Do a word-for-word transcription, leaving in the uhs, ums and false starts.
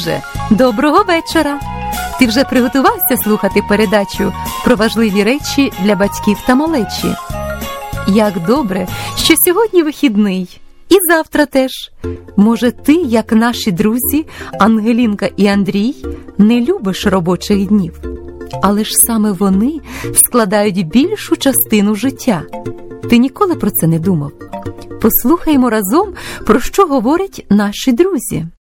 друже, доброго вечора! Ти вже приготувався слухати передачу про важливі речі для батьків та малечі? Як добре, що сьогодні вихідний, і завтра теж. Може, ти, як наші друзі Ангелінка і Андрій, не любиш робочих днів? Але ж саме вони складають більшу частину життя. Ти ніколи про це не думав? Послухаймо разом, про що говорять наші друзі.